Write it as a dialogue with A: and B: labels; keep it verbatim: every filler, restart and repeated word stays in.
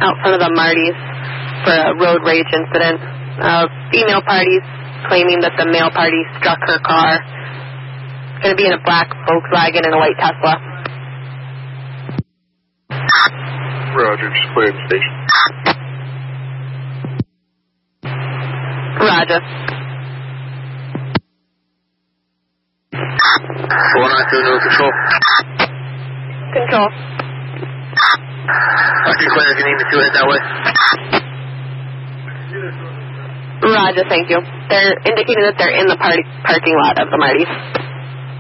A: out front of the Marty's for a road rage incident. Uh, female parties claiming that the male party struck her car. Going to be in a black Volkswagen and a white Tesla.
B: Roger, just clear the station.
A: Roger.
B: four nine two, new control.
A: Control.
B: I can clear if you need me to head that way.
A: Roger, thank you. They're indicating that they're in the party parking lot of the Marty's.